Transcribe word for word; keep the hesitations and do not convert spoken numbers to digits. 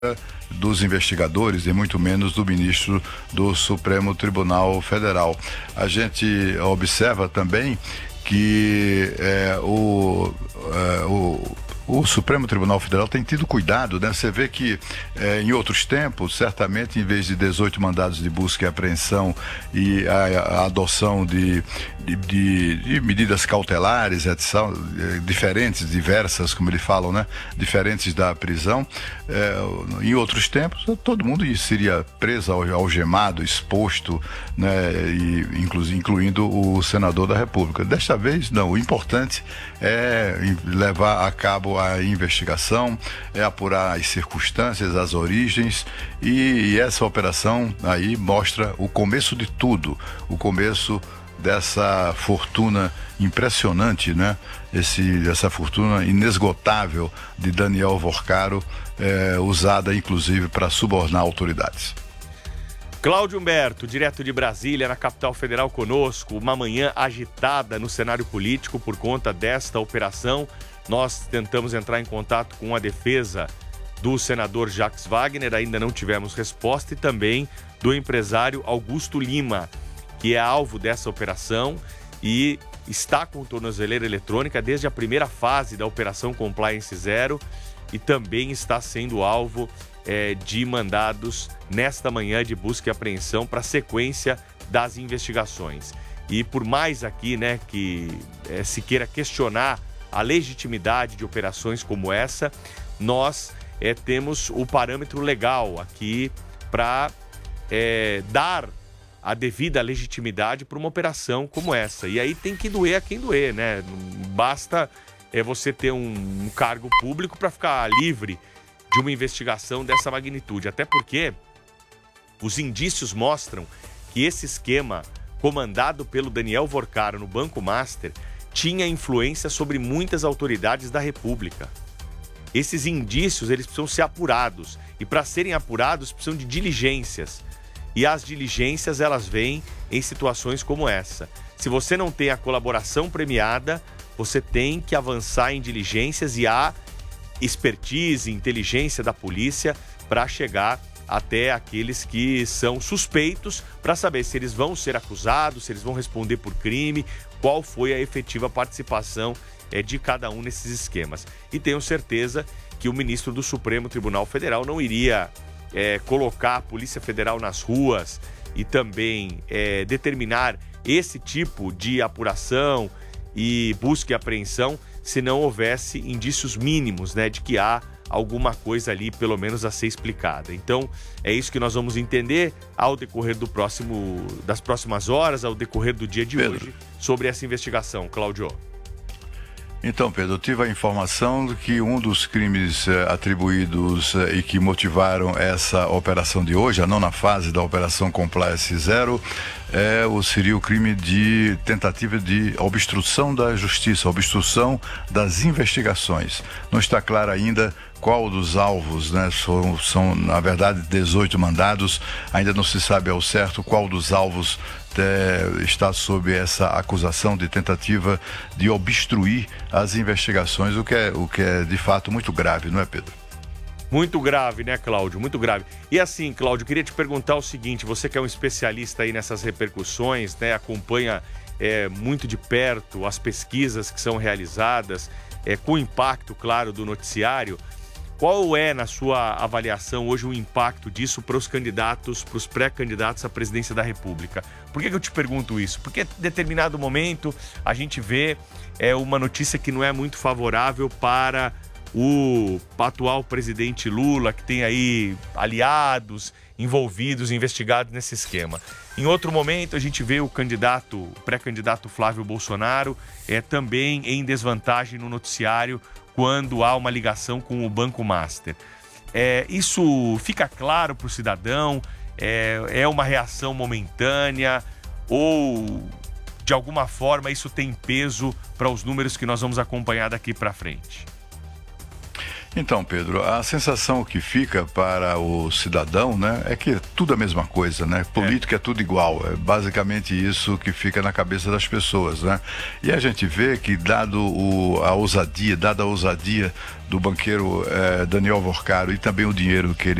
dos investigadores e muito menos do ministro do Supremo Tribunal Federal. A gente observa também que é, o, é, o O Supremo Tribunal Federal tem tido cuidado, né? Você vê que eh, em outros tempos, certamente, em vez de dezoito mandados de busca e apreensão e a, a adoção de, de, de, de medidas cautelares, etcétera, diferentes, diversas, como eles falam, né? Diferentes da prisão, eh, em outros tempos, todo mundo seria preso, algemado, exposto, né? E, inclu, incluindo o senador da República. Desta vez, não. O importante é levar a cabo a investigação, é apurar as circunstâncias, as origens, e, e essa operação aí mostra o começo de tudo, o começo dessa fortuna impressionante, né? Esse, essa fortuna inesgotável de Daniel Vorcaro, é, usada inclusive para subornar autoridades. Cláudio Humberto, direto de Brasília, na capital federal conosco, uma manhã agitada no cenário político por conta desta operação. Nós tentamos entrar em contato com a defesa do senador Jacques Wagner, ainda não tivemos resposta, e também do empresário Augusto Lima, que é alvo dessa operação e está com tornozeleira eletrônica desde a primeira fase da Operação Compliance Zero e também está sendo alvo é, de mandados nesta manhã de busca e apreensão para a sequência das investigações. E por mais aqui, né, que é, se queira questionar a legitimidade de operações como essa, nós é, temos o parâmetro legal aqui para é, dar a devida legitimidade para uma operação como essa. E aí tem que doer a quem doer, né? Não basta é, você ter um, um cargo público para ficar livre de uma investigação dessa magnitude. Até porque os indícios mostram que esse esquema comandado pelo Daniel Vorcaro no Banco Master tinha influência sobre muitas autoridades da República. Esses indícios, eles precisam ser apurados. E para serem apurados, precisam de diligências. E as diligências, elas vêm em situações como essa. Se você não tem a colaboração premiada, você tem que avançar em diligências e há expertise, inteligência da polícia para chegar até aqueles que são suspeitos, para saber se eles vão ser acusados, se eles vão responder por crime, qual foi a efetiva participação é, de cada um nesses esquemas. E tenho certeza que o ministro do Supremo Tribunal Federal não iria é, colocar a Polícia Federal nas ruas e também é, determinar esse tipo de apuração e busca e apreensão se não houvesse indícios mínimos, né, de que há alguma coisa ali, pelo menos, a ser explicada. Então, é isso que nós vamos entender ao decorrer do próximo, das próximas horas, ao decorrer do dia de Pedro. hoje, sobre essa investigação. Cláudio. Então, Pedro, eu tive a informação de que um dos crimes eh, atribuídos eh, e que motivaram essa operação de hoje, a nona fase da Operação Compliance Zero, é o, seria o crime de tentativa de obstrução da justiça, obstrução das investigações. Não está claro ainda qual dos alvos, né? São, são, na verdade, dezoito mandados, ainda não se sabe ao certo qual dos alvos é, está sob essa acusação de tentativa de obstruir as investigações, o que é, o que é de fato muito grave, não é, Pedro? Muito grave, né, Cláudio? Muito grave. E assim, Cláudio, queria te perguntar o seguinte, você que é um especialista aí nessas repercussões, né, acompanha é, muito de perto as pesquisas que são realizadas, é, com o impacto, claro, do noticiário. Qual é, na sua avaliação, hoje o impacto disso para os candidatos, para os pré-candidatos à presidência da República? Por que que eu te pergunto isso? Porque em determinado momento a gente vê é, uma notícia que não é muito favorável para o atual presidente Lula, que tem aí aliados envolvidos, investigados nesse esquema. Em outro momento a gente vê o candidato, o pré-candidato Flávio Bolsonaro é, também em desvantagem no noticiário, quando há uma ligação com o Banco Master. É, isso fica claro para o cidadão? É, é uma reação momentânea? Ou, de alguma forma, isso tem peso para os números que nós vamos acompanhar daqui para frente? Então, Pedro, a sensação que fica para o cidadão, né, é que é tudo a mesma coisa, né? Política é, é tudo igual. É basicamente isso que fica na cabeça das pessoas, né? E a gente vê que, dado o, a ousadia, dada a ousadia do banqueiro eh, Daniel Vorcaro e também o dinheiro que ele